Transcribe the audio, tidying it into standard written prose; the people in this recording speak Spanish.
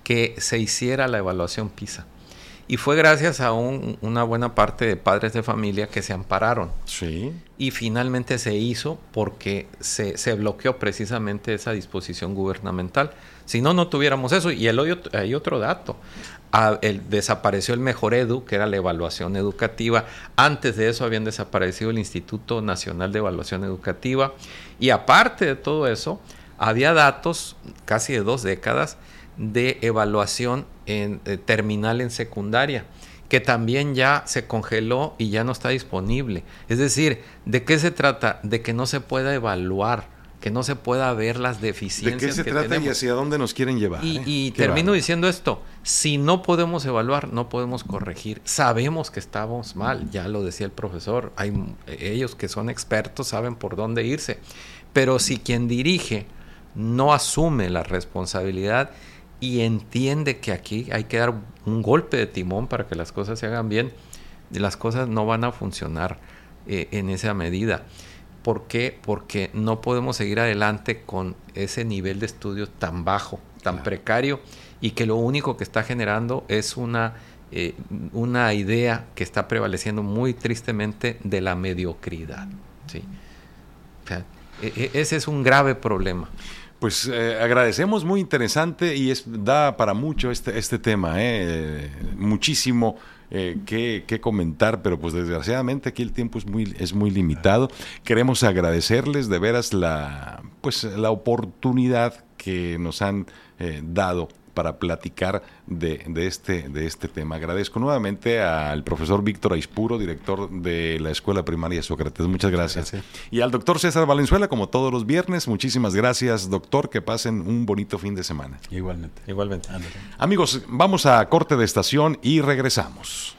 que se hiciera la evaluación PISA. Y fue gracias a una buena parte de padres de familia que se ampararon. Sí. Y finalmente se hizo porque se bloqueó precisamente esa disposición gubernamental. Si no, no tuviéramos eso. Y hay otro dato. Desapareció el Mejor Edu, que era la evaluación educativa. Antes de eso habían desaparecido el Instituto Nacional de Evaluación Educativa. Y aparte de todo eso, había datos, casi de 2 décadas, de evaluación terminal en secundaria, que también ya se congeló y ya no está disponible. Es decir, ¿de qué se trata? De que no se pueda evaluar, que no se pueda ver las deficiencias. ¿De qué se trata tenemos? Y hacia dónde nos quieren llevar? Y termino diciendo esto: si no podemos evaluar, no podemos corregir. Sabemos que estamos mal, ya lo decía el profesor, ellos que son expertos saben por dónde irse, pero si quien dirige no asume la responsabilidad y entiende que aquí hay que dar un golpe de timón para que las cosas se hagan bien, las cosas no van a funcionar en esa medida. ¿Por qué? Porque no podemos seguir adelante con ese nivel de estudio tan bajo, tan precario, y que lo único que está generando es una idea que está prevaleciendo muy tristemente de la mediocridad. ¿Sí? O sea, ese es un grave problema. Pues agradecemos, muy interesante, y da para mucho este tema, muchísimo que comentar, pero pues desgraciadamente aquí el tiempo es muy limitado. Queremos agradecerles de veras la oportunidad que nos han dado para platicar de este tema. Agradezco nuevamente al profesor Víctor Aispuro, director de la Escuela Primaria Sócrates. Muchas gracias. Y al doctor César Valenzuela, como todos los viernes. Muchísimas gracias, doctor. Que pasen un bonito fin de semana. Igualmente. Igualmente. Amigos, vamos a corte de estación y regresamos.